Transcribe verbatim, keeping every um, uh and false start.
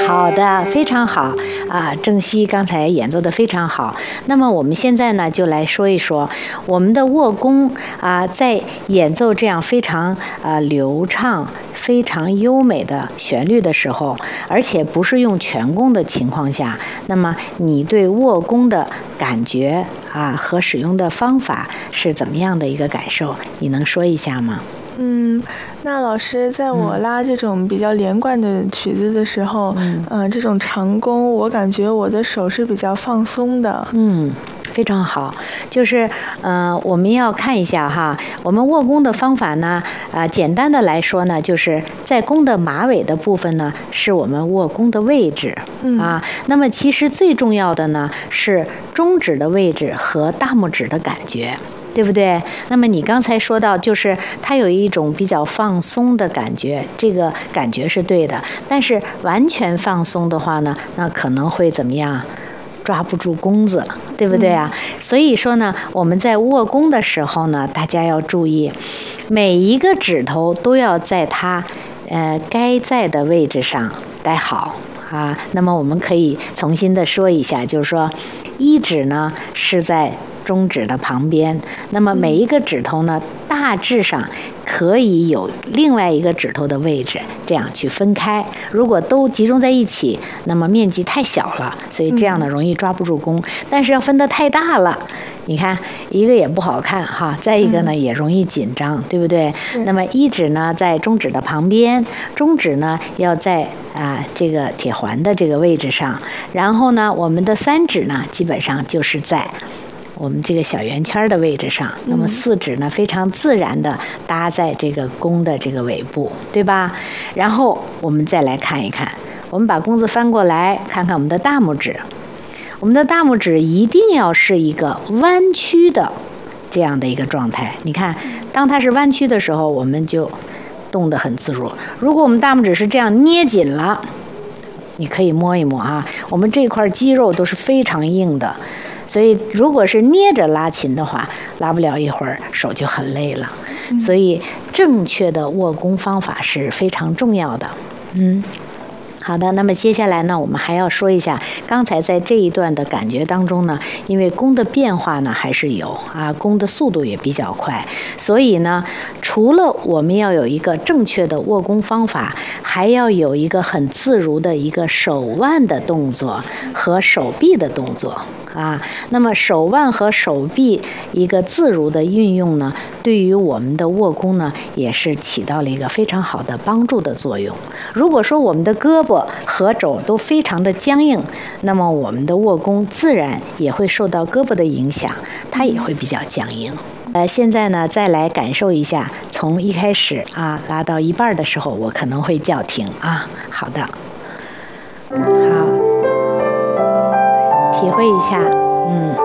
好的，非常好啊！郑希刚才演奏的非常好。那么我们现在呢，就来说一说我们的握弓啊，在演奏这样非常啊流畅、非常优美的旋律的时候，而且不是用全弓的情况下，那么你对握弓的感觉啊和使用的方法是怎么样的一个感受？你能说一下吗？ 嗯，那老师，在我拉这种比较连贯的曲子的时候，嗯、呃，这种长弓，我感觉我的手是比较放松的。 嗯，非常好。就是，呃，我们要看一下哈，我们握弓的方法呢，啊、呃，简单的来说呢，就是在弓的马尾的部分呢，是我们握弓的位置，嗯、啊。那么其实最重要的呢，是中指的位置和大拇指的感觉。对不对？那么你刚才说到，就是它有一种比较放松的感觉，这个感觉是对的。但是完全放松的话呢，那可能会怎么样？抓不住弓子了，对不对啊？嗯、所以说呢，我们在握弓的时候呢，大家要注意，每一个指头都要在它呃该在的位置上待好啊。那么我们可以重新的说一下，就是说，一指呢是在中指的旁边，那么每一个指头呢，大致上可以有另外一个指头的位置，这样去分开。如果都集中在一起，那么面积太小了，所以这样呢容易抓不住弓。但是要分得太大了，你看一个也不好看哈，再一个呢也容易紧张，对不对？那么一指呢在中指的旁边，中指呢要在啊这个铁环的这个位置上，然后呢我们的三指呢基本上就是在我们这个小圆圈的位置上，那么四指呢非常自然的搭在这个弓的这个尾部，对吧？然后我们再来看一看，我们把弓子翻过来，看看我们的大拇指，我们的大拇指一定要是一个弯曲的这样的一个状态。你看，当它是弯曲的时候，我们就动得很自如。如果我们大拇指是这样捏紧了，你可以摸一摸啊，我们这块肌肉都是非常硬的。所以如果是捏着拉琴的话，拉不了一会儿手就很累了。所以正确的握弓方法是非常重要的。嗯，好的，那么接下来呢，我们还要说一下，刚才在这一段的感觉当中呢，因为弓的变化呢还是有啊，弓的速度也比较快，所以呢，除了我们要有一个正确的握弓方法，还要有一个很自如的一个手腕的动作和手臂的动作。啊，那么手腕和手臂一个自如的运用呢，对于我们的握弓呢，也是起到了一个非常好的帮助的作用。如果说我们的胳膊和肘都非常的僵硬，那么我们的握弓自然也会受到胳膊的影响，它也会比较僵硬。呃，现在呢，再来感受一下，从一开始啊拉到一半的时候，我可能会叫停啊。好的，好。体会一下，嗯。